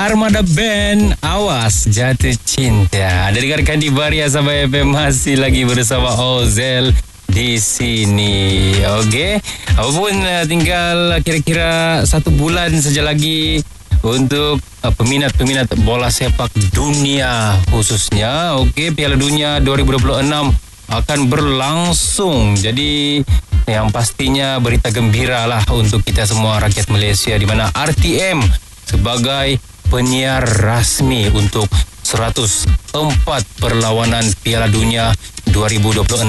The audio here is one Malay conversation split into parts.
Armada Band, Awas Jatuh Cinta. Dengarkan di Varia Sabah FM, masih lagi bersama Ozel di sini. Okey, apapun tinggal kira-kira 1 bulan saja lagi untuk peminat-peminat bola sepak dunia khususnya. Okey, Piala Dunia 2026 akan berlangsung. Jadi yang pastinya berita gembira lah untuk kita semua rakyat Malaysia, di mana RTM sebagai penyiar rasmi untuk 104 perlawanan Piala Dunia 2026.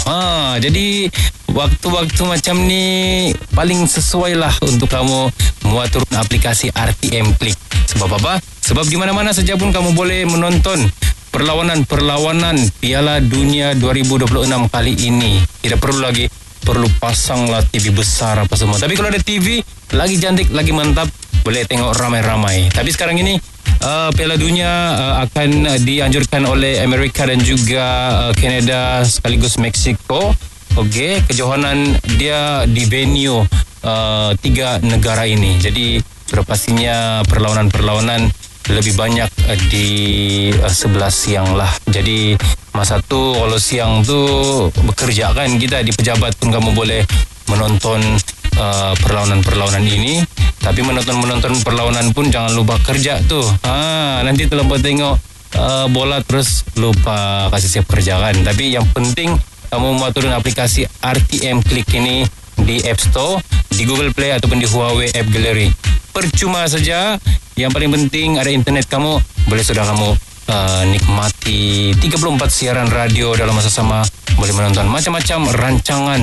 Jadi waktu-waktu macam ni paling sesuai lah untuk kamu muat turun aplikasi RTM Klik. Sebab apa? Sebab di mana-mana saja pun kamu boleh menonton perlawanan Piala Dunia 2026 kali ini. Tidak perlu pasanglah TV besar apa semua. Tapi kalau ada TV, lagi cantik, lagi mantap, boleh tengok ramai-ramai. Tapi sekarang ini Piala Dunia akan dianjurkan oleh Amerika dan juga Kanada sekaligus Mexico. Okey, kejohanan dia di venue 3 negara ini. Jadi sudah pastinya perlawanan-perlawanan lebih banyak di sebelah siang lah. Jadi masa tu kalau siang tu bekerja kan kita di pejabat pun kamu boleh menonton perlawanan-perlawanan ini. Tapi menonton perlawanan pun jangan lupa kerja tu. Nanti terlampau tengok bola terus lupa kasih siap kerja kan. Tapi yang penting kamu mau turun aplikasi RTM Klik ini di App Store, di Google Play ataupun di Huawei App Gallery. Percuma saja. Yang paling penting ada internet kamu, boleh sudah kamu nikmati 34 siaran radio dalam masa sama. Boleh menonton macam-macam rancangan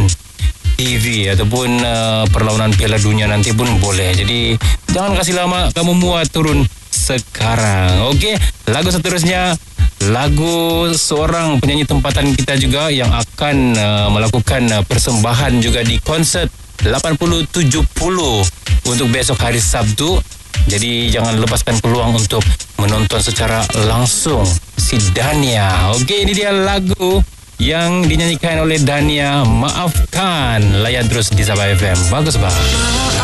TV ataupun perlawanan Piala Dunia nanti pun boleh. Jadi jangan kasih lama, kamu muat turun sekarang. Okey, lagu seterusnya lagu seorang penyanyi tempatan kita juga yang akan melakukan persembahan juga di konsert 80-70 untuk besok hari Sabtu. Jadi jangan lepaskan peluang untuk menonton secara langsung si Dania. Okey, ini dia lagu yang dinyanyikan oleh Dania, Maafkan. Layan terus di Sabah FM. Bagus, Bang.